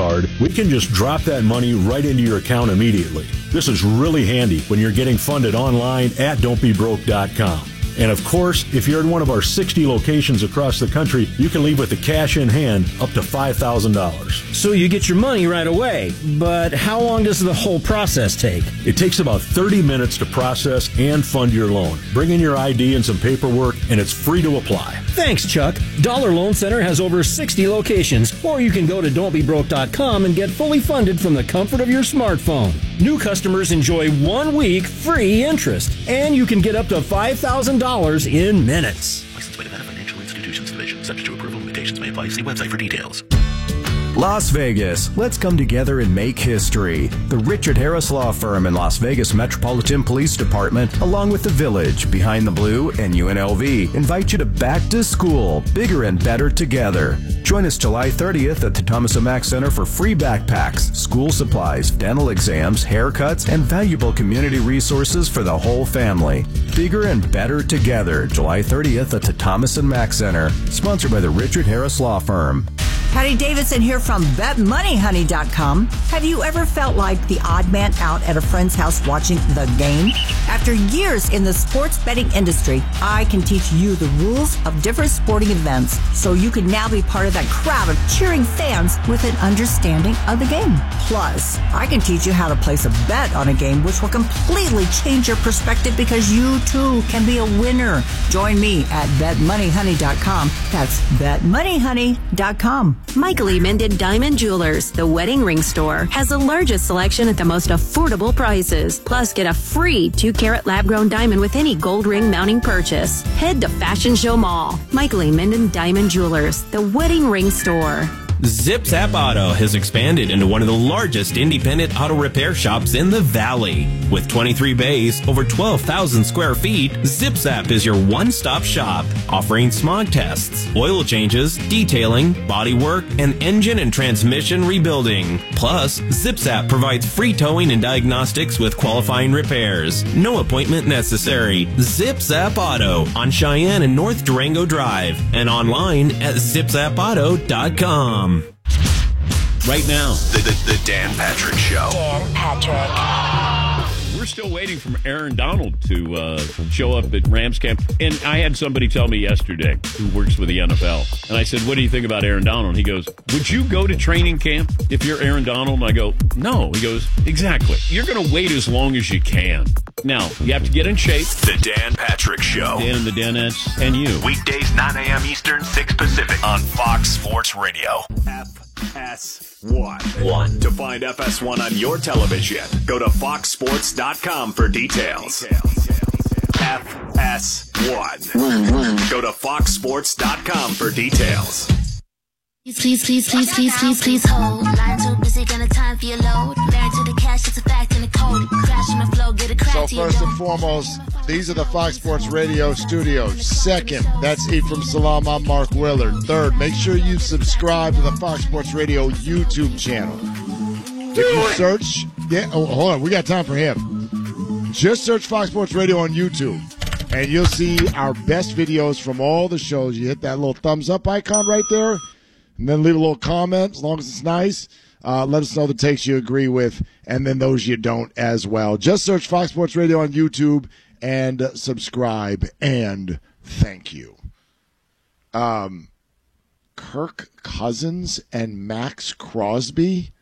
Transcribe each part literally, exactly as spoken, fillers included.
card, we can just drop that money right into your account immediately. This is really handy when you're getting funded online at don't be broke dot com. And of course, if you're in one of our sixty locations across the country, you can leave with the cash in hand up to five thousand dollars. So you get your money right away. But how long does the whole process take? It takes about thirty minutes to process and fund your loan. Bring in your I D and some paperwork, and it's free to apply. Thanks, Chuck. Dollar Loan Center has over sixty locations, or you can go to don't be broke dot com and get fully funded from the comfort of your smartphone. New customers enjoy one week free interest, and you can get up to five thousand dollars in minutes. Licensed by Nevada Financial Institutions Division. Subject to approval. Limitations may apply. See website for details. Las Vegas, let's come together and make history. The Richard Harris Law Firm and Las Vegas Metropolitan Police Department, along with the Village, Behind the Blue, and U N L V, invite you to Back to School, Bigger and Better Together. Join us July thirtieth at the Thomas and Mack Center for free backpacks, school supplies, dental exams, haircuts, and valuable community resources for the whole family. Bigger and Better Together, July thirtieth at the Thomas and Mack Center. Sponsored by the Richard Harris Law Firm. Patty Davidson here from bet money honey dot com. Have you ever felt like the odd man out at a friend's house watching the game? After years in the sports betting industry, I can teach you the rules of different sporting events so you can now be part of that crowd of cheering fans with an understanding of the game. Plus, I can teach you how to place a bet on a game which will completely change your perspective because you too can be a winner. Join me at bet money honey dot com. That's bet money honey dot com. Michael E. Minden Diamond Jewelers, the wedding ring store, has the largest selection at the most affordable prices. Plus, get a free two carat lab-grown diamond with any gold ring mounting purchase. Head to Fashion Show Mall. Michael E. Minden Diamond Jewelers, the wedding ring store. Zip Zap Auto has expanded into one of the largest independent auto repair shops in the Valley. With twenty-three bays, over twelve thousand square feet, Zip Zap is your one-stop shop, offering smog tests, oil changes, detailing, body work, and engine and transmission rebuilding. Plus, Zip Zap provides free towing and diagnostics with qualifying repairs. No appointment necessary. Zip Zap Auto on Cheyenne and North Durango Drive and online at zip zap auto dot com. Right now, The, the, the Dan Patrick Show. Dan Patrick. We're still waiting for Aaron Donald to uh, show up at Rams camp. And I had somebody tell me yesterday who works with the N F L. And I said, what do you think about Aaron Donald? And he goes, would you go to training camp if you're Aaron Donald? And I go, no. He goes, exactly. You're going to wait as long as you can. Now, you have to get in shape. The Dan Patrick Show. Dan and the Danettes and you. Weekdays, nine a.m. Eastern, six Pacific on Fox Sports Radio. F S one. One. To find F S one on your television, go to fox sports dot com for details. F S one. One, one. Go to fox sports dot com for details. Please, please, please, please, please, please, please hold. Line too busy, gonna time for your load. Married to the cash, it's a fact in the code. Crash in my flow, get a crack So to your first dome. and foremost, these are the Fox Sports Radio studios. Second, that's Ephraim Salam. I'm Mark Willard. Third, make sure you subscribe to the Fox Sports Radio YouTube channel. If you search, yeah, oh, hold on, we got time for him. Just search Fox Sports Radio on YouTube, and you'll see our best videos from all the shows. You hit that little thumbs up icon right there, and then leave a little comment as long as it's nice. Uh, let us know the takes you agree with, and then those you don't as well. Just search Fox Sports Radio on YouTube and uh, subscribe, and thank you. Um, Kirk Cousins and Max Crosby.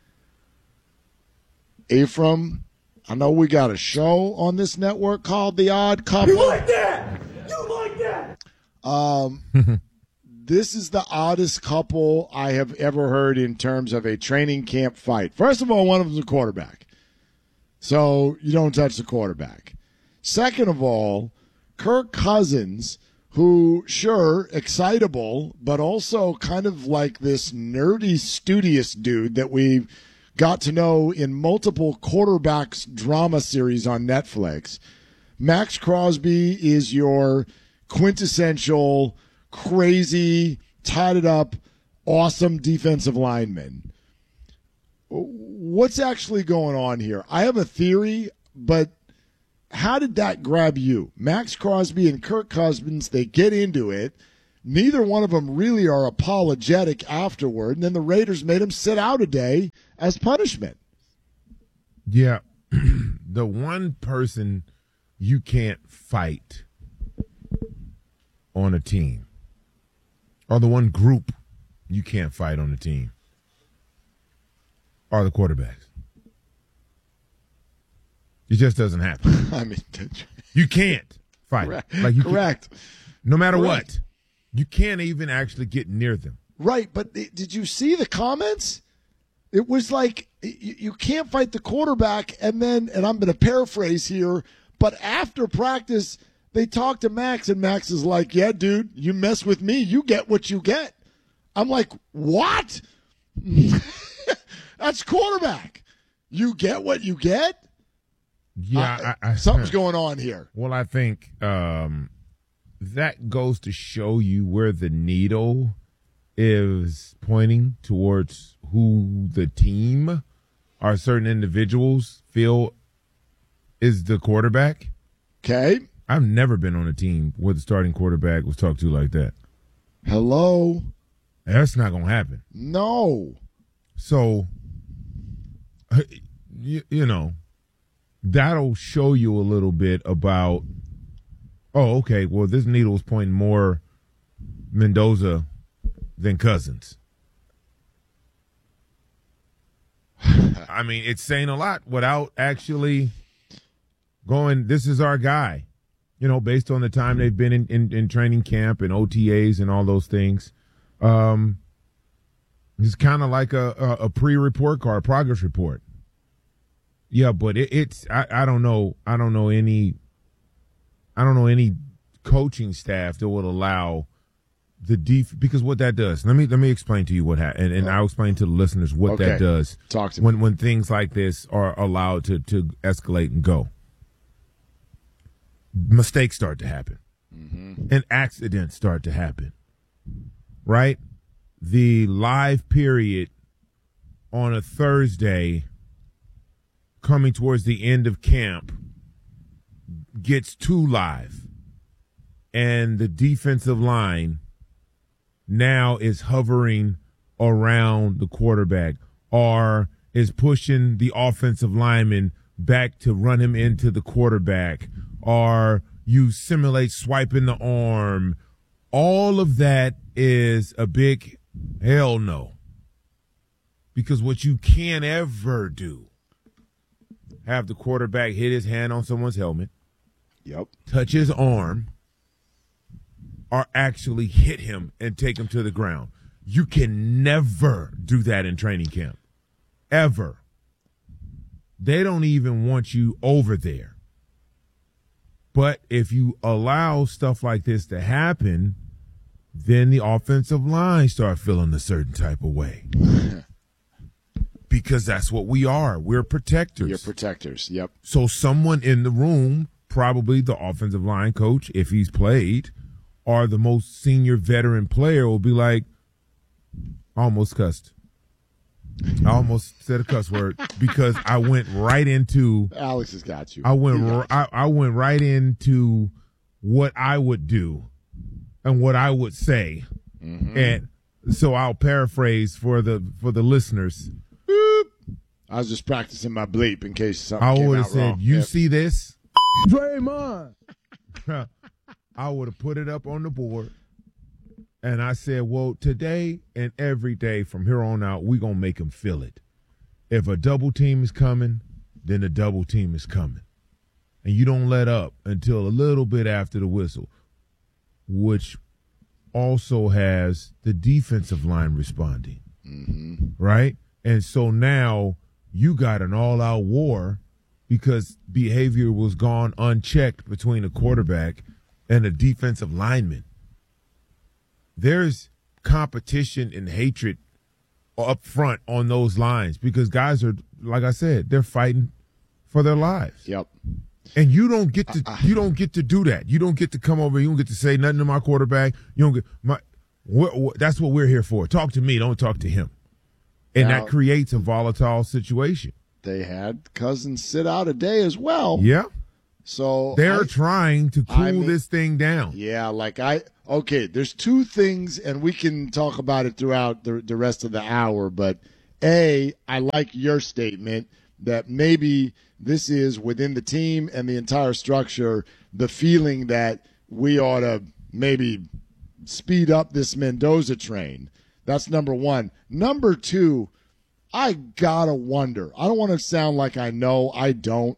Ephraim, I know we got a show on this network called The Odd Couple. You like that? You like that? Um, this is the oddest couple I have ever heard in terms of a training camp fight. First of all, one of them's a quarterback, so you don't touch the quarterback. Second of all, Kirk Cousins, who, sure, excitable, but also kind of like this nerdy, studious dude that we got to know in multiple quarterbacks drama series on Netflix. Max Crosby is your quintessential, crazy, tatted up, awesome defensive lineman. What's actually going on here? I have a theory, but how did that grab you? Max Crosby and Kirk Cousins, they get into it. neither one of them really are apologetic afterward. And then the Raiders made him sit out a day as punishment. Yeah. The one person you can't fight on a team, or the one group you can't fight on a team, are the quarterbacks. It just doesn't happen. I mean, you can't fight. Correct. Like you Correct. Can't, no matter Correct. what, you can't even actually get near them. Right, but did you see the comments? It was like you, you can't fight the quarterback, and then, and I'm going to paraphrase here, but after practice, they talk to Max, and Max is like, yeah, dude, you mess with me, you get what you get. I'm like, what? That's quarterback. You get what you get? Yeah. Uh, I, I, something's going on here. Well, I think um, that goes to show you where the needle is pointing towards who the team or certain individuals feel is the quarterback. Okay. I've never been on a team where the starting quarterback was talked to like that. Hello? That's not going to happen. No. So, you, you know, that'll show you a little bit about, oh, okay, well, this needle is pointing more Mendoza than Cousins. I mean, it's saying a lot without actually going, this is our guy, you know, based on the time they've been in, in, in training camp and O T As and all those things. Um, it's kind of like a, a, a pre-report card, progress report. Yeah, but it, it's, I, I don't know, I don't know any, I don't know any coaching staff that would allow the def, because what that does, let me let me explain to you what happened, and, and I'll explain to the listeners what Okay. that does. Talk to me. when when things like this are allowed to to escalate and go. Mistakes start to happen, Mm-hmm. and accidents start to happen. Right, the live period on a Thursday, coming towards the end of camp, gets too live, and the defensive line now is hovering around the quarterback or is pushing the offensive lineman back to run him into the quarterback, or you simulate swiping the arm. All of that is a big hell no. Because what you can't ever do, have the quarterback hit his hand on someone's helmet, Yep. touch his arm, or actually hit him and take him to the ground. You can never do that in training camp. Ever. They don't even want you over there. But if you allow stuff like this to happen, then the offensive line start feeling a certain type of way. Because that's what we are. We're protectors. You're protectors. Yep. So someone in the room, probably the offensive line coach, if he's played, or the most senior veteran player, will be like, I almost cussed. I almost said a cuss word because I went right into Alex has got you. I went He got r- I, I went right into what I would do and what I would say. Mm-hmm. And so I'll paraphrase for the for the listeners. I was just practicing my bleep in case something I came would have out said, wrong. you Yep. see this? Draymond. I would have put it up on the board, and I said, well, today and every day from here on out, we're going to make them feel it. If a double team is coming, then a double team is coming. And you don't let up until a little bit after the whistle, which also has the defensive line responding, Mm-hmm. right? And so now you got an all-out war because behavior was gone unchecked between a quarterback and a defensive lineman. There's competition and hatred up front on those lines because guys are, like I said, they're fighting for their lives. Yep. And you don't get to you don't get to do that. You don't get to come over. You don't get to say nothing to my quarterback. You don't get my. We're, we're, that's what we're here for. Talk to me. Don't talk to him. And Now- that creates a volatile situation. They had Cousins sit out a day as well. Yeah. So They're I- trying to cool I mean- this thing down. Yeah, like I okay, there's two things, and we can talk about it throughout the, the rest of the hour, but A, I like your statement that maybe this is within the team and the entire structure, the feeling that we ought to maybe speed up this Mendoza train. That's number one. Number two, I gotta wonder. I don't want to sound like I know. I don't.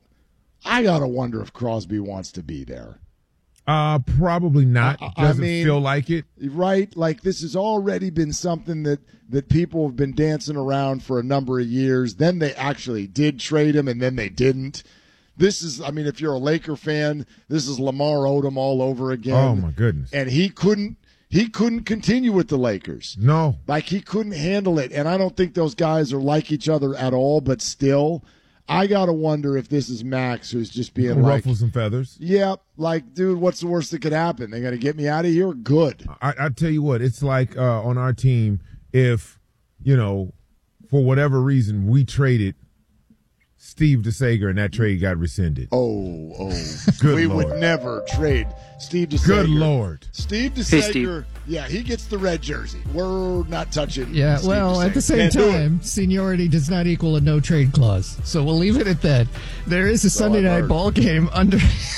I gotta wonder if Crosby wants to be there. Uh, probably not. I, Doesn't I mean, feel like it. Right? Like this has already been something that, that people have been dancing around for a number of years. Then they actually did trade him, and then they didn't. This is, I mean, if you're a Laker fan, this is Lamar Odom all over again. Oh, my goodness. And he couldn't he couldn't continue with the Lakers. No. Like he couldn't handle it. And I don't think those guys are like each other at all, but still, I got to wonder if this is Max who's just being Ruffles like. Ruffles and feathers. Yeah, like, dude, what's the worst that could happen? They're going to get me out of here? Good. I, I tell you what, it's like uh, on our team, if, you know, for whatever reason, we traded Steve DeSager and that trade got rescinded. Oh, oh. Good we Lord. would never trade Steve DeSager. Good Lord. Steve Hey, DeSager, Steve. yeah, he gets the red jersey. We're not touching Yeah, Steve well, DeSager. at the same Can't do it. time, seniority does not equal a no trade clause. So we'll leave it at that. There is a So Sunday I've night heard. ball game under.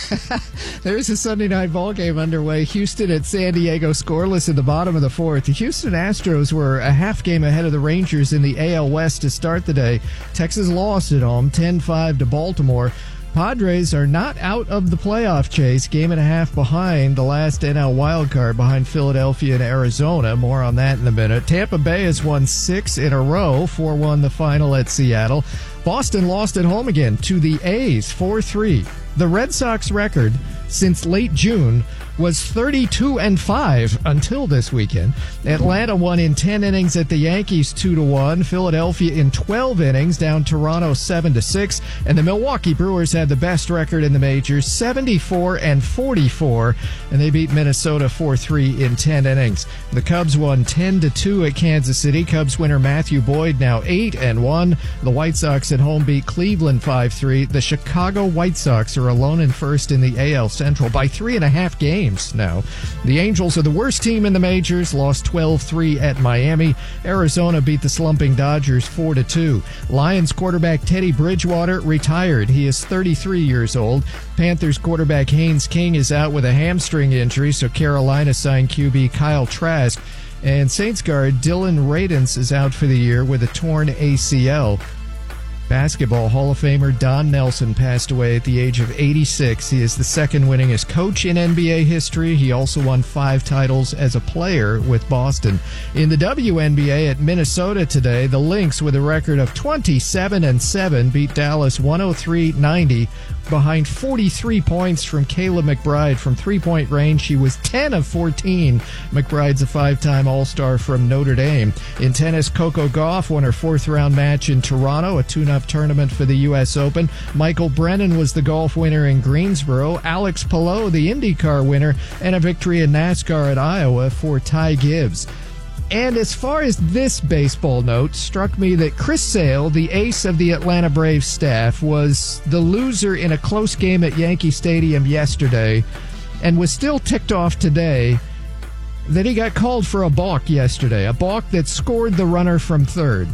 There is a Sunday night ball game underway. Houston at San Diego scoreless in the bottom of the fourth. The Houston Astros were a half game ahead of the Rangers in the A L West to start the day. Texas lost at home, ten five to Baltimore. Padres are not out of the playoff chase, game and a half behind the last N L wildcard, behind Philadelphia and Arizona. More on that in a minute. Tampa Bay has won six in a row, four one the final at Seattle. Boston lost at home again to the A's, four three. The Red Sox record since late June was thirty-two and five until this weekend. Atlanta won in ten innings at the Yankees two to one. Philadelphia in twelve innings down Toronto seven to six, and the Milwaukee Brewers had the best record in the majors, seventy-four and forty-four, and they beat Minnesota four three in ten innings. The Cubs won ten to two at Kansas City. Cubs winner Matthew Boyd now eight and one. The White Sox at home beat Cleveland five three. The Chicago White Sox are alone in first in the A L Central by three and a half games. Now, the Angels are the worst team in the majors, lost twelve three at Miami. Arizona beat the slumping Dodgers four to two. Lions quarterback Teddy Bridgewater retired. He is thirty-three years old. Panthers quarterback Haynes King is out with a hamstring injury, so Carolina signed Q B Kyle Trask. And Saints guard Dylan Radins is out for the year with a torn A C L. Basketball Hall of Famer Don Nelson passed away at the age of eighty-six. He is the second winningest coach in N B A history. He also won five titles as a player with Boston. In the W N B A at Minnesota today, the Lynx, with a record of twenty-seven and seven, beat Dallas one oh three ninety behind forty-three points from Kayla McBride from three-point range. She was ten of fourteen. McBride's a five-time All-Star from Notre Dame. In tennis, Coco Gauff won her fourth-round match in Toronto, a tune-up tournament for the U S Open. Michael Brennan was the golf winner in Greensboro. Alex Palou, the IndyCar winner, and a victory in NASCAR at Iowa for Ty Gibbs. And as far as this baseball note, struck me that Chris Sale, the ace of the Atlanta Braves staff, was the loser in a close game at Yankee Stadium yesterday and was still ticked off today that he got called for a balk yesterday, a balk that scored the runner from third.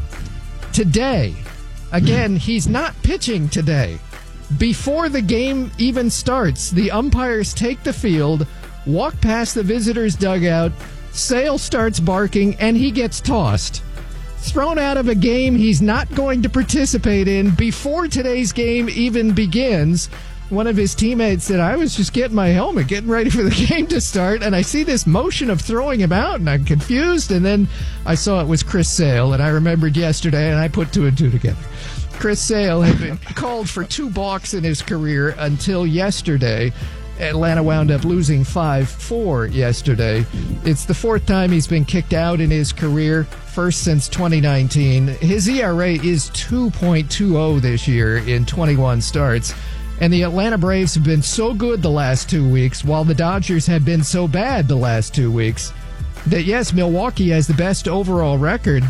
Today, again, he's not pitching today. Before the game even starts, the umpires take the field, walk past the visitors' dugout, Sale starts barking, and he gets tossed. Thrown out of a game he's not going to participate in before today's game even begins. One of his teammates said, I was just getting my helmet, getting ready for the game to start, and I see this motion of throwing him out, and I'm confused, and then I saw it was Chris Sale, and I remembered yesterday, and I put two and two together. Chris Sale had been called for two balks in his career until yesterday. Atlanta wound up losing five four yesterday. It's the fourth time he's been kicked out in his career, first since twenty nineteen. His E R A is two point two oh this year in twenty-one starts. And the Atlanta Braves have been so good the last two weeks, while the Dodgers have been so bad the last two weeks, that yes, Milwaukee has the best overall record.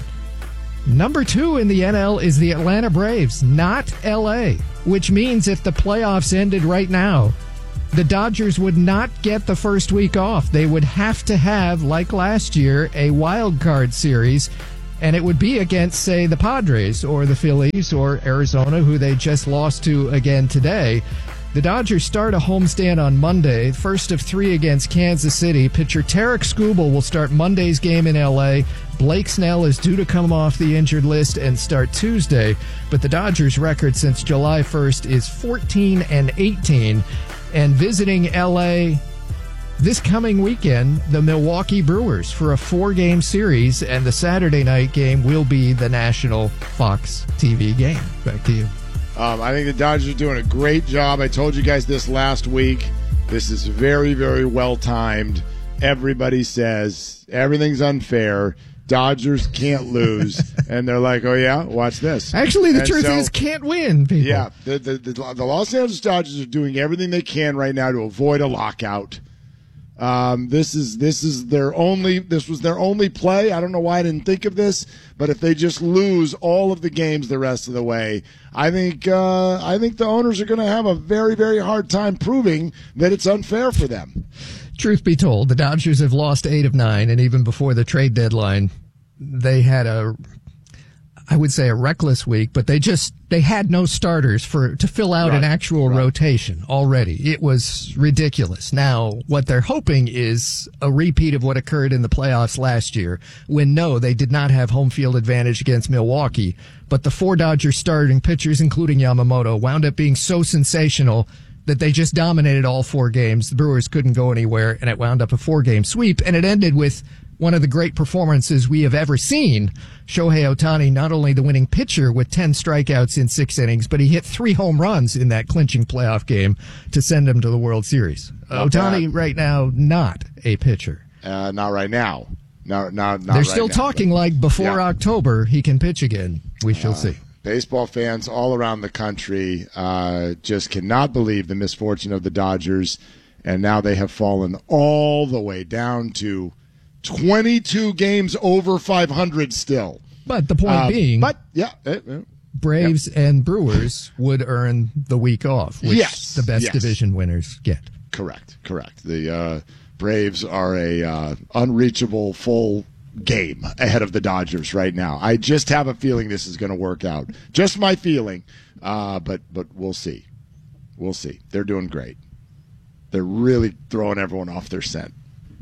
Number two in the N L is the Atlanta Braves, not L A, which means if the playoffs ended right now, the Dodgers would not get the first week off. They would have to have, like last year, a wild card series, and it would be against, say, the Padres or the Phillies or Arizona, who they just lost to again today. The Dodgers start a homestand on Monday, first of three against Kansas City. Pitcher Tarek Skubal will start Monday's game in L A. Blake Snell is due to come off the injured list and start Tuesday. But the Dodgers' record since July first is fourteen and eighteen. And visiting L A this coming weekend, the Milwaukee Brewers for a four-game series. And the Saturday night game will be the national Fox T V game. Back to you. Um, I think the Dodgers are doing a great job. I told you guys this last week. This is very, very well timed. Everybody says everything's unfair. Dodgers can't lose. And they're like, oh, yeah, watch this. Actually, the and truth so, is can't win, people. Yeah, the, the, the, the Los Angeles Dodgers are doing everything they can right now to avoid a lockout. Um, this is this is their only this was their only play. I don't know why I didn't think of this, but if they just lose all of the games the rest of the way, I think uh, I think the owners are going to have a very, very hard time proving that it's unfair for them. Truth be told, the Dodgers have lost eight of nine, and even before the trade deadline, they had a, I would say, a reckless week, but they just they had no starters for to fill out Right. an actual Right. rotation already. It was ridiculous. Now, what they're hoping is a repeat of what occurred in the playoffs last year, when no, they did not have home field advantage against Milwaukee, but the four Dodgers starting pitchers, including Yamamoto, wound up being so sensational that they just dominated all four games. The Brewers couldn't go anywhere, and it wound up a four-game sweep, and it ended with one of the great performances we have ever seen. Shohei Ohtani, not only the winning pitcher with ten strikeouts in six innings, but he hit three home runs in that clinching playoff game to send him to the World Series. Not Ohtani bad. right now, not a pitcher. Uh, not right now. No, not, not They're right still now, talking but- like before Yeah. October he can pitch again. We shall Uh, see. Baseball fans all around the country uh, just cannot believe the misfortune of the Dodgers, and now they have fallen all the way down to twenty-two games over five hundred still. But the point Uh, being, but yeah, it, it- Braves and Brewers would earn the week off, which Yes, the best yes. division winners get. correct, correct. The uh, Braves are a uh, unreachable full game ahead of the Dodgers right now. I just have a feeling this is going to work out. Just my feeling, uh, but but we'll see. We'll see. They're doing great. They're really throwing everyone off their scent.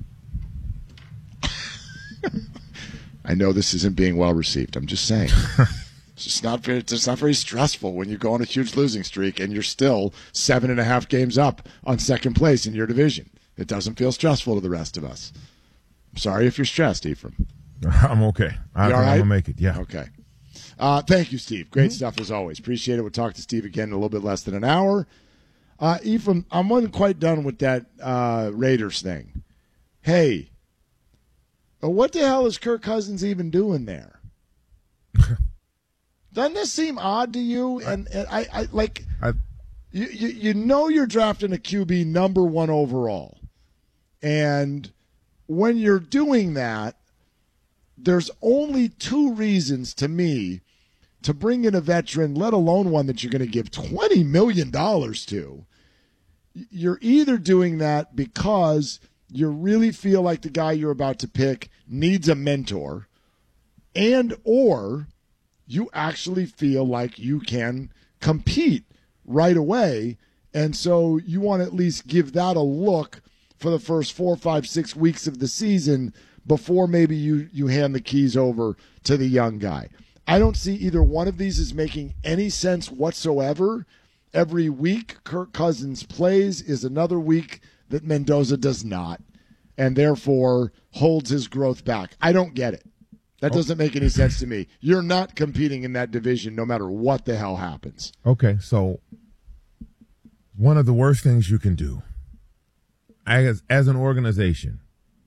I know this isn't being well received. I'm just saying. It's just not very, it's not very stressful when you go on a huge losing streak and you're still seven and a half games up on second place in your division. It doesn't feel stressful to the rest of us. I'm sorry if you're stressed, Ephraim. I'm okay. I You think all I'm right? gonna make it. Yeah. Okay. Uh, thank you, Steve. Great stuff as always. Appreciate it. We'll talk to Steve again in a little bit less than an hour. Uh, Ephraim, I wasn't quite done with that uh, Raiders thing. Hey, uh, what the hell is Kirk Cousins even doing there? Doesn't this seem odd to you? And, and I, I like I, you, you. You know you're drafting a Q B number one overall, and when you're doing that, there's only two reasons to me to bring in a veteran, let alone one that you're going to give twenty million dollars to. You're either doing that because you really feel like the guy you're about to pick needs a mentor, and or you actually feel like you can compete right away, and so you want to at least give that a look for the first four, five, six weeks of the season before maybe you, you hand the keys over to the young guy. I don't see either one of these as making any sense whatsoever. Every week Kirk Cousins plays is another week that Mendoza does not, and therefore holds his growth back. I don't get it. That doesn't make any sense to me. You're not competing in that division no matter what the hell happens. Okay, so one of the worst things you can do as as an organization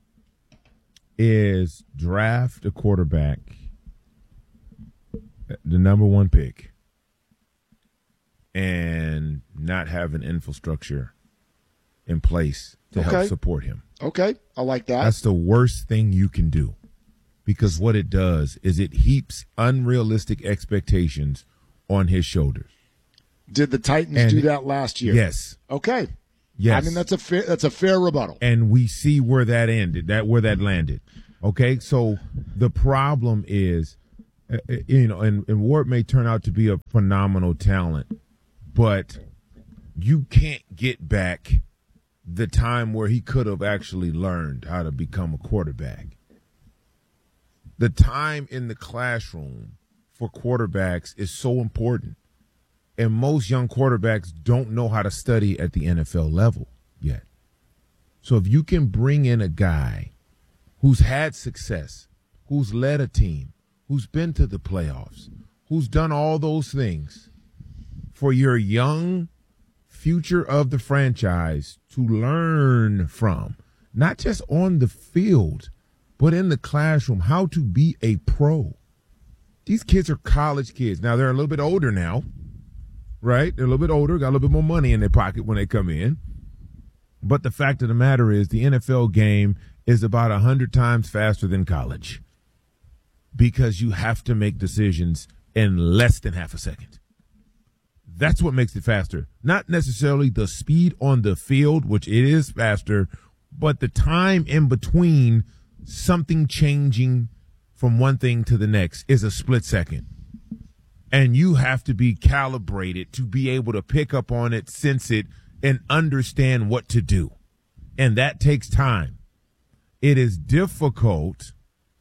is draft a quarterback, the number one pick, and not have an infrastructure in place to Okay. help support him. Okay, I like that. That's the worst thing you can do, because what it does is it heaps unrealistic expectations on his shoulders. Did the Titans And- do that last year? Yes. Okay. Yes. I mean, that's a fair, that's a fair rebuttal. And we see where that ended, that where that landed. Okay, so the problem is, uh, you know, and, and Ward may turn out to be a phenomenal talent, but you can't get back the time where he could have actually learned how to become a quarterback. The time in the classroom for quarterbacks is so important. And most young quarterbacks don't know how to study at the N F L level yet. So if you can bring in a guy who's had success, who's led a team, who's been to the playoffs, who's done all those things for your young future of the franchise to learn from, not just on the field, but in the classroom, how to be a pro. These kids are college kids. Now, they're a little bit older now, right? They're a little bit older, got a little bit more money in their pocket when they come in. But the fact of the matter is the N F L game is about one hundred times faster than college because you have to make decisions in less than half a second. That's what makes it faster. Not necessarily the speed on the field, which it is faster, but the time in between something changing from one thing to the next is a split second. And you have to be calibrated to be able to pick up on it, sense it, and understand what to do. And that takes time. It is difficult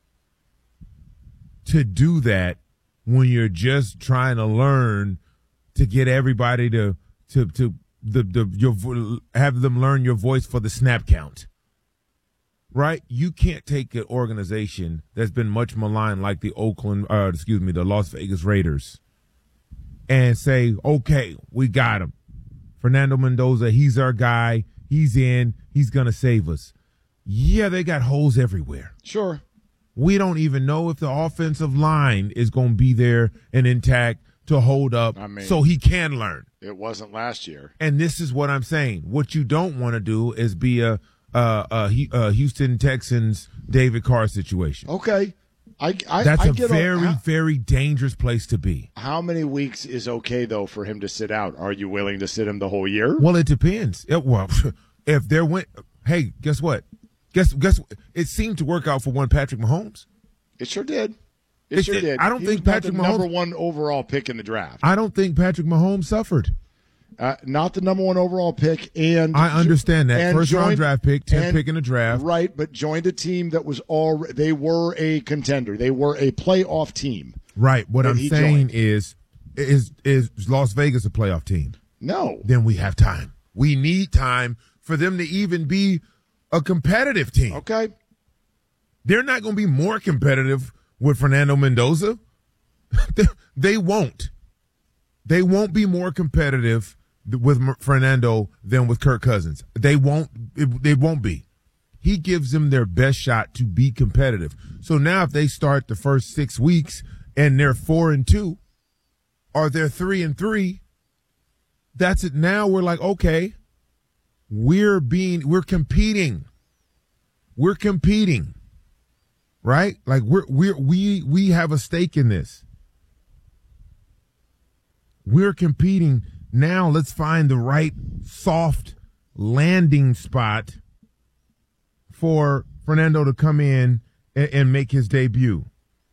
to do that when you're just trying to learn to get everybody to to to the the your have them learn your voice for the snap count. Right? You can't take an organization that's been much maligned like the Oakland, uh, excuse me, the Las Vegas Raiders, and say, okay, we got him. Fernando Mendoza, he's our guy. He's in. He's going to save us. Yeah, they got holes everywhere. Sure. We don't even know if the offensive line is going to be there and intact to hold up I mean, so he can learn. It wasn't last year. And this is what I'm saying. What you don't want to do is be a, a, a, a Houston Texans David Carr situation. Okay. I, I, That's I a get very, a, how, very dangerous place to be. How many weeks is okay, though, for him to sit out? Are you willing to sit him the whole year? Well, it depends. It, well, if there went, hey, guess what? Guess guess it seemed to work out for one Patrick Mahomes. It sure did. It, it sure it, did. I don't he think was Patrick the Mahomes number one overall pick in the draft. I don't think Patrick Mahomes suffered. Uh, not the number one overall pick, and I understand that first joined, round draft pick, tenth and, pick in the draft, right? But joined a team that was all they were a contender. They were a playoff team, right? What I'm saying joined. is, is is Las Vegas a playoff team? No. Then we have time. We need time for them to even be a competitive team. Okay. They're not going to be more competitive with Fernando Mendoza. They won't. They won't be more competitive with Fernando than with Kirk Cousins. They won't. It, they won't be. He gives them their best shot to be competitive. So now if they start the first six weeks and they're four and two, or they're three and three, that's it. Now we're like, okay, we're being, we're competing. We're competing. Right? Like we're we're we we have a stake in this. We're competing. Now let's find the right soft landing spot for Fernando to come in and, and make his debut.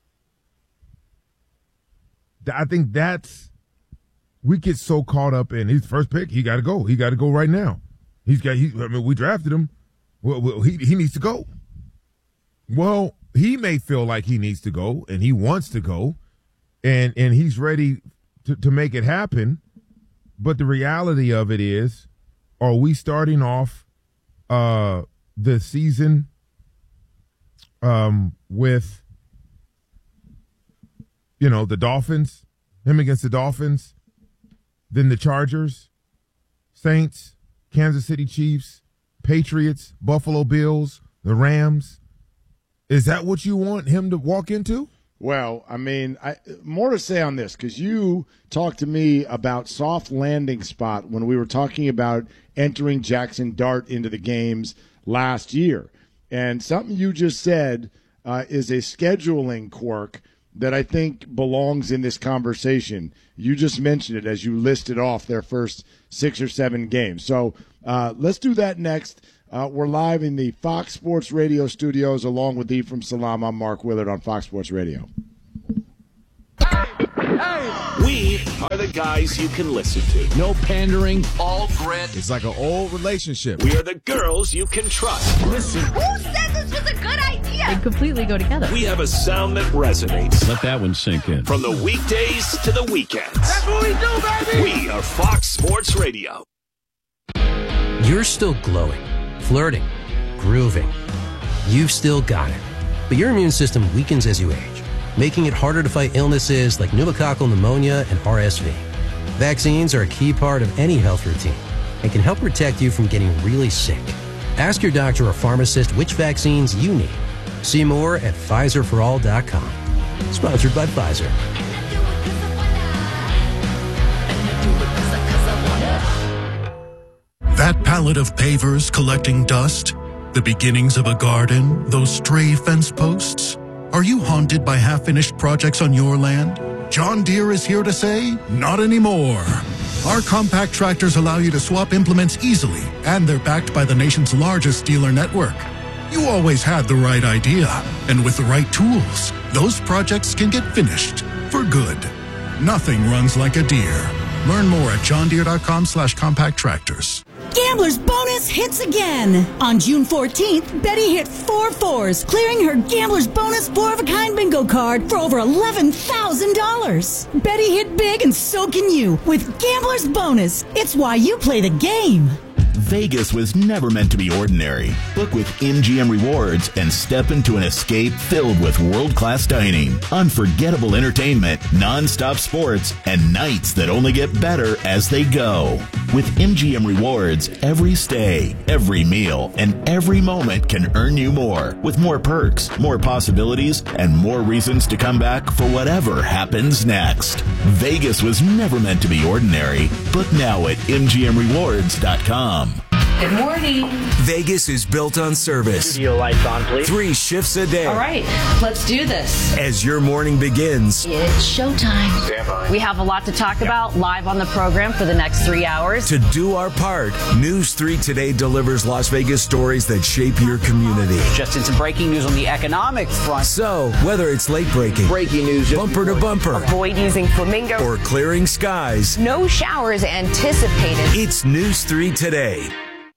I think that's, we get so caught up in his first pick. He got to go. He got to go right now. He's got. He, I mean, we drafted him. Well, well, he he needs to go. Well, he may feel like he needs to go and he wants to go, and and he's ready to, to make it happen. But the reality of it is, are we starting off uh, the season um, with, you know, the Dolphins, him against the Dolphins, then the Chargers, Saints, Kansas City Chiefs, Patriots, Buffalo Bills, the Rams? Is that what you want him to walk into? Well, I mean, I, more to say on this, because you talked to me about soft landing spot when we were talking about entering Jackson Dart into the games last year. And something you just said uh, is a scheduling quirk that I think belongs in this conversation. You just mentioned it as you listed off their first six or seven games. So Uh, let's do that next. Uh, we're live in the Fox Sports Radio studios along with Ephraim Salam. I'm Mark Willard on Fox Sports Radio. We are the guys you can listen to. No pandering. All grit. It's like an old relationship. We are the girls you can trust. Listen. Who said this was a good idea? They completely go together. We have a sound that resonates. Let that one sink in. From the weekdays to the weekends. That's what we do, baby! We are Fox Sports Radio. You're still glowing, flirting, grooving. You've still got it. But your immune system weakens as you age, making it harder to fight illnesses like pneumococcal pneumonia and R S V. Vaccines are a key part of any health routine and can help protect you from getting really sick. Ask your doctor or pharmacist which vaccines you need. See more at Pfizer for all dot com. Sponsored by Pfizer. That pallet of pavers collecting dust, the beginnings of a garden, those stray fence posts. Are you haunted by half-finished projects on your land? John Deere is here to say, not anymore. Our compact tractors allow you to swap implements easily, and they're backed by the nation's largest dealer network. You always had the right idea, and with the right tools, those projects can get finished for good. Nothing runs like a Deere. Learn more at johndeere.com slash compact tractors. Gambler's Bonus hits again. On June fourteenth, Betty hit four fours, clearing her Gambler's Bonus four-of-a-kind bingo card for over eleven thousand dollars. Betty hit big and so can you with Gambler's Bonus. It's why you play the game. Vegas was never meant to be ordinary. Book with M G M Rewards and step into an escape filled with world-class dining, unforgettable entertainment, non-stop sports, and nights that only get better as they go. With M G M Rewards, every stay, every meal, and every moment can earn you more, with more perks, more possibilities, and more reasons to come back for whatever happens next. Vegas was never meant to be ordinary. Book now at M G M rewards dot com. Good morning. Vegas is built on service. Studio lights on, please. Three shifts a day. All right, let's do this. As your morning begins. It's showtime. Stand by. We have a lot to talk about live on the program for the next three hours. To do our part, News three Today delivers Las Vegas stories that shape your community. Just in some breaking news on the economic front. So, whether it's late breaking, breaking news, bumper to bumper, avoid using flamingo, or clearing skies, no showers anticipated. It's News three Today.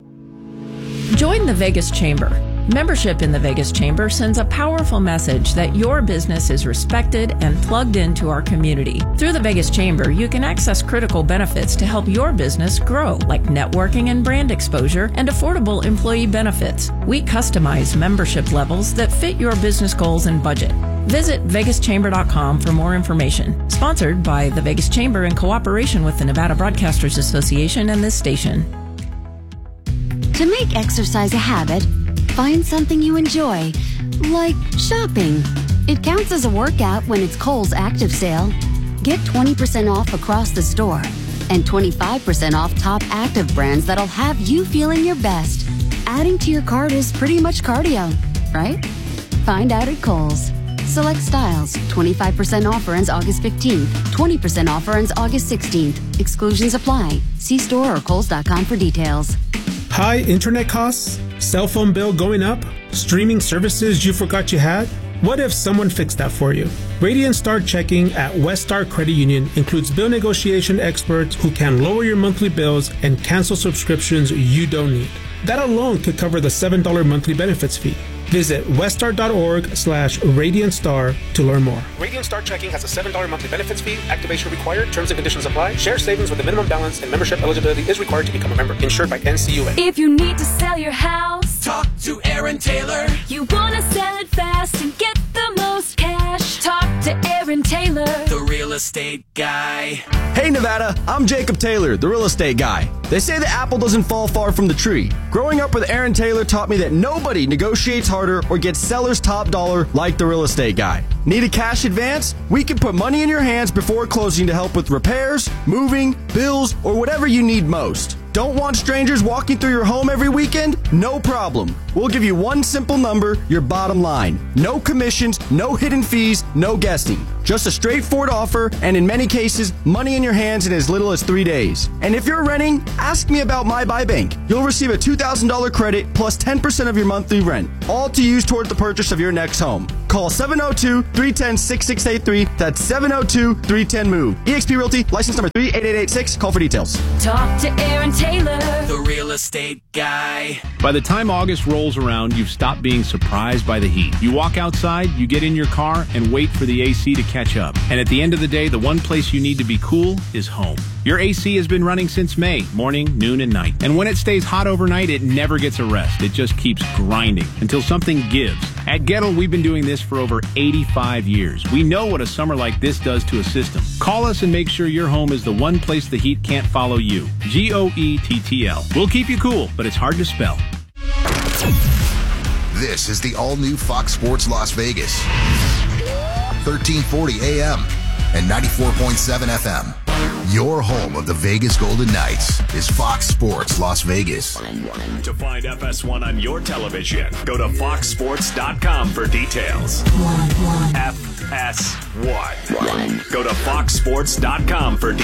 Join the Vegas Chamber. Membership in the Vegas Chamber sends a powerful message that your business is respected and plugged into our community. Through the Vegas Chamber, you can access critical benefits to help your business grow, like networking and brand exposure and affordable employee benefits. We customize membership levels that fit your business goals and budget. Visit vegas chamber dot com for more information. Sponsored by the Vegas Chamber in cooperation with the Nevada Broadcasters Association and this station. To make exercise a habit, find something you enjoy, like shopping. It counts as a workout when it's Kohl's Active Sale. Get twenty percent off across the store and twenty-five percent off top active brands that'll have you feeling your best. Adding to your cart is pretty much cardio, right? Find out at Kohl's. Select styles. twenty-five percent offer ends August fifteenth. twenty percent offer ends August sixteenth. Exclusions apply. See store or kohls dot com for details. High internet costs? Cell phone bill going up? Streaming services you forgot you had? What if someone fixed that for you? Radiant Star Checking at West Star Credit Union includes bill negotiation experts who can lower your monthly bills and cancel subscriptions you don't need. That alone could cover the seven dollars monthly benefits fee. Visit weststar.org slash Radiant Star to learn more. Radiant Star Checking has a seven dollars monthly benefits fee. Activation required. Terms and conditions apply. Share savings with a minimum balance and membership eligibility is required to become a member. Insured by N C U A. If you need to sell your house, talk to Aaron Taylor. You want to sell it fast and get the most cash, talk to Aaron Taylor, the real estate guy. Hey Nevada, I'm Jacob Taylor, the real estate guy. They say the apple doesn't fall far from the tree. Growing up with Aaron Taylor taught me that nobody negotiates harder or gets seller's top dollar like the real estate guy. Need a cash advance? We can put money in your hands before closing to help with repairs, moving, bills, or whatever you need most. Don't want strangers walking through your home every weekend? No problem. We'll give you one simple number, your bottom line. No commissions, no hidden fees, no guessing. Just a straightforward offer, and in many cases, money in your hands in as little as three days. And if you're renting, ask me about My Buy Bank. You'll receive a two thousand dollars credit plus ten percent of your monthly rent, all to use towards the purchase of your next home. Call seven oh two, three one zero, six six eight three. That's seven oh two, three one zero, MOVE. eXp Realty, license number three eight eight eight six. Call for details. Talk to Aaron Taylor, the real estate guy. By the time August rolls around, you've stopped being surprised by the heat. You walk outside, you get in your car, and wait for the A C to catch up. And at the end of the day, the one place you need to be cool is home. Your A C has been running since May, morning, noon, and night. And when it stays hot overnight, it never gets a rest. It just keeps grinding until something gives. At Gettle, we've been doing this for over eighty-five years. We know what a summer like this does to a system. Call us and make sure your home is the one place the heat can't follow you. G O E T T L. We'll keep you cool, but it's hard to spell. This is the all-new Fox Sports Las Vegas. thirteen forty A M and ninety-four point seven F M. Your home of the Vegas Golden Knights is Fox Sports Las Vegas. To find F S one on your television, go to fox sports dot com for details. F S one. Go to fox sports dot com for details.